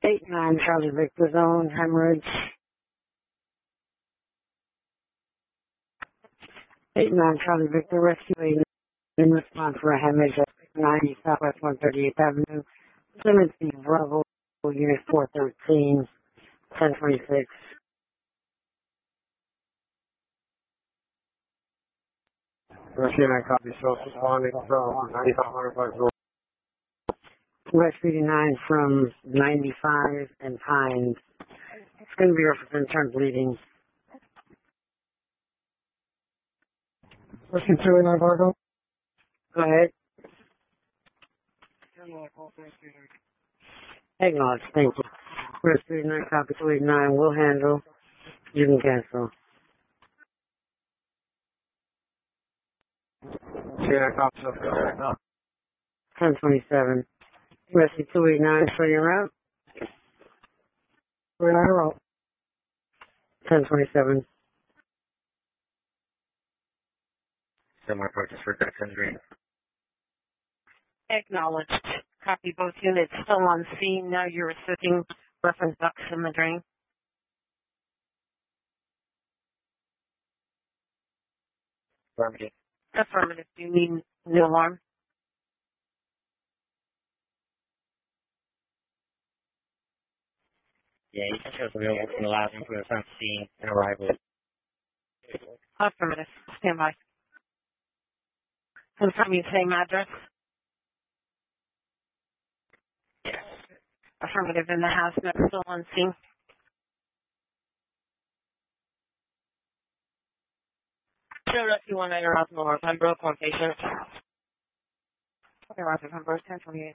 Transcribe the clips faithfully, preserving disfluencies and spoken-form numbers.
eight nine Charlie Victor Zone, hemorrhage. eight nine Charlie Victor, rescue agent in response for a hemorrhage at ninety Southwest one thirty-eighth Avenue. Plymouth B. Bravo, Unit four thirteen, ten twenty-six. Rescue nine copy, social calling from ninety-five hundred Park Road. Rescue nine from ninety-five and Pines. It's going to be referenced in turn bleeding. Rescue two eight nine Fargo. Go ahead. Acknowledge, thank you. Rescue nine copy two eight nine will handle. You can cancel. Rescue nine copy, social ten twenty-seven. Rescue two eight nine for your route. two eight nine route. ten twenty-seven. Semi purchase for Jackson Green. Acknowledged. Copy both units still on scene. Now you're assisting reference ducts in the drain. Affirmative. Affirmative. Do you need new alarm? Yeah, you can show the real and allow them for the front scene and arrival. Affirmative. Stand by. Confirm your same address. Yes. Affirmative. In the house next still on scene. Show rescue one nine around more. Pembroke, one patient. Okay, Roger. Pembroke, ten twenty-eight.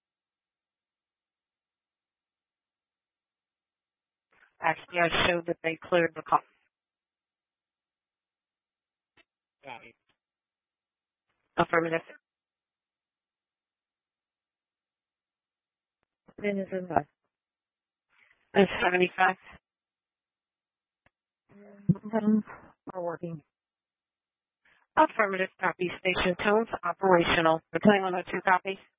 Actually, I showed that they cleared the call. Copy. Affirmative. Then is in the And seventy-five. buttons are working. Affirmative. Copy. Station tones operational. Reclaim one oh two copy.